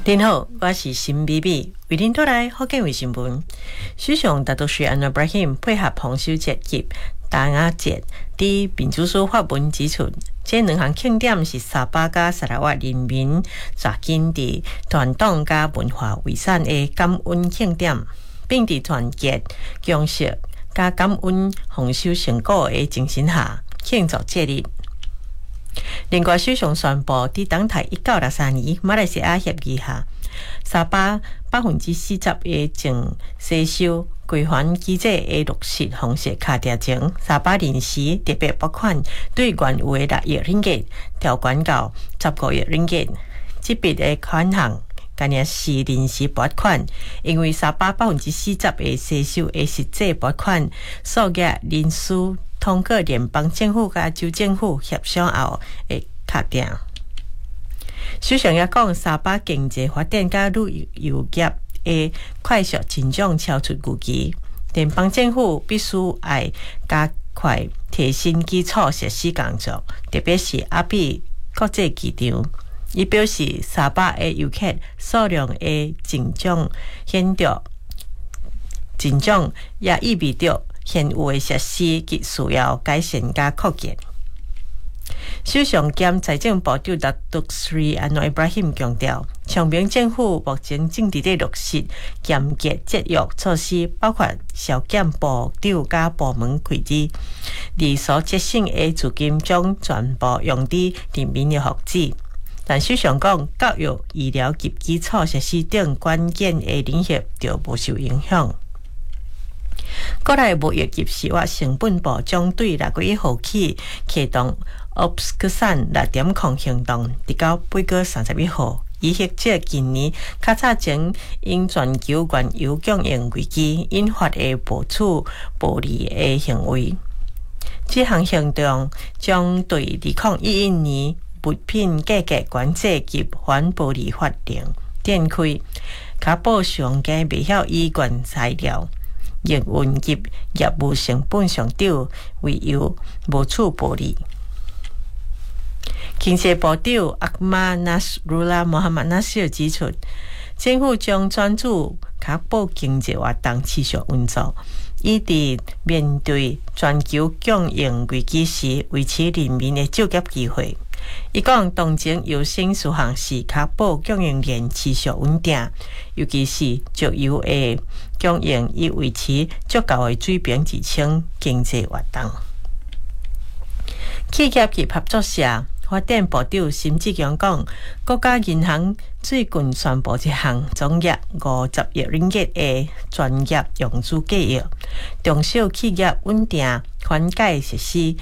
您好，我是新美美，为您带来福建卫新闻。首相大都市安拉布拉欣配合丰收节及大雅节，伫民主署发文指出，这两项庆典是沙巴甲砂拉越人民抓紧伫传统甲文化遗产的感恩庆典，并伫团结、共识甲感恩丰收成果的精神下庆祝节日。另外，首相宣布，伫党台1963年马来西亚协议下，沙巴40%的净税收归还机制的落实方式卡定前，沙巴临时特别拨款对原有的6亿ringgit调悬到15亿ringgit。这笔的款项今年是临时拨款，因为沙巴40%的税收的实际拨款数额人数通过联邦政府甲州政府协商后会确定。首相也讲，沙巴经济发展甲旅游业的快速增长超出预期，联邦政府必须要加快提升基础设施工作，特别是阿比国际机场。伊表示，沙巴的游客数量的增长显著增长，也意味着现有的设施及需要改善甲扩建。首相兼财政部长达督斯里安诺伊布拉欣强调，长明政府目前正伫咧落实严格节约措施，包括削减部长甲部门开支，而所节省的资金将全部用伫人民的福祉。但首相讲，教育、医疗及基础设施等关键的领域就无受影响。国内贸易及食物成本部将对6月1号起启动 OPSCSAN 6.0 行动，直到8月31号，以遏制今年较早前因全球原油供应危机引发的部署暴利的行为。这项行动将对2011年物品价格管制及反暴利法令展开，确保商家未晓以原材料、营运及业务成本上涨为由无处暴利。经济部长阿马纳斯鲁拉穆罕默纳斯指出，政府将专注确保经济活动持续运作，以伫面对全球供应危机时维持人民的就业机会。伊讲，当前优先事项是确保供应链持续稳定，尤其是石油的供应以维持足够的水平支撑经济活动。企业及合作社发展部长沈志强讲，国家银行最近宣布一项总额50亿ringgit的专业融资计划，中小企业稳定缓解实施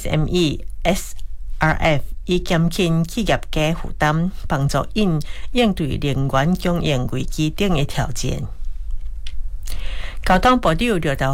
SME、SRF 以减轻企业家负担，帮助应对能源供应危机等的挑战。交通部长刘德